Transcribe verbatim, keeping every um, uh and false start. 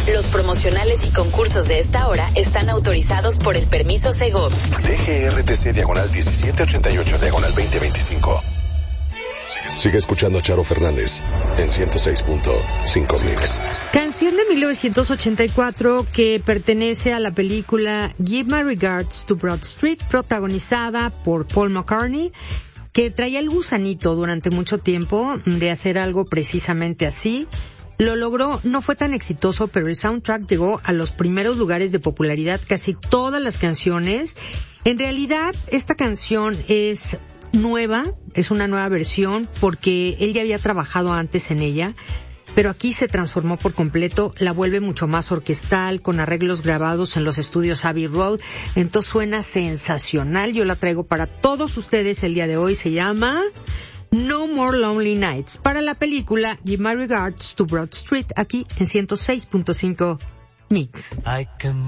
Los promocionales y concursos de esta hora están autorizados por el permiso Segov. D G R T C diagonal diecisiete ochenta y ocho diagonal veinte veinticinco. Sigue escuchando a Charo Fernández en ciento seis punto cinco Mix. Canción de mil novecientos ochenta y cuatro que pertenece a la película Give My Regards to Broad Street, protagonizada por Paul McCartney, que traía el gusanito durante mucho tiempo de hacer algo precisamente así. Lo logró, no fue tan exitoso, pero el soundtrack llegó a los primeros lugares de popularidad, casi todas las canciones. En realidad, esta canción es nueva, es una nueva versión, porque él ya había trabajado antes en ella, pero aquí se transformó por completo, la vuelve mucho más orquestal, con arreglos grabados en los estudios Abbey Road, entonces suena sensacional. Yo la traigo para todos ustedes el día de hoy, se llama No More Lonely Nights, para la película Give My Regards to Broad Street, aquí en ciento seis punto cinco Mix. I can